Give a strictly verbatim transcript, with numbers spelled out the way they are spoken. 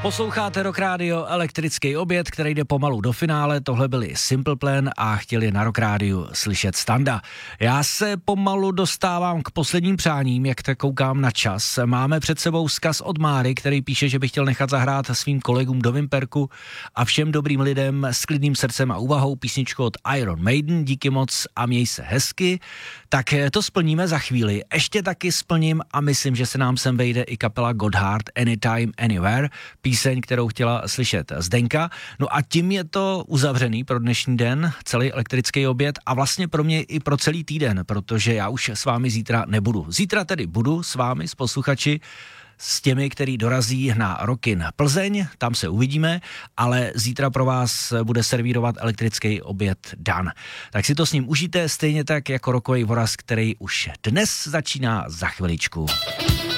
Posloucháte Rock Radio, elektrický oběd, který jde pomalu do finále. Tohle byli Simple Plan a chtěli na Rock Radio slyšet Standa. Já se pomalu dostávám k posledním přáním, jak tak koukám na čas. Máme před sebou vzkaz od Máry, který píše, že by chtěl nechat zahrát svým kolegům do Vimperku a všem dobrým lidem s klidným srdcem a úvahou písničku od Iron Maiden. Díky moc a měj se hezky. Tak to splníme za chvíli. Ještě taky splním a myslím, že se nám sem vejde i kapela Godheart Anytime Anywhere. Píseň, kterou chtěla slyšet Zdenka. No a tím je to uzavřený pro dnešní den, celý elektrický oběd a vlastně pro mě i pro celý týden, protože já už s vámi zítra nebudu. Zítra tedy budu s vámi, s posluchači, s těmi, který dorazí na Rockin Plzeň, tam se uvidíme, ale zítra pro vás bude servírovat elektrický oběd Dan. Tak si to s ním užijte, stejně tak jako rokový voraz, který už dnes začíná za chviličku.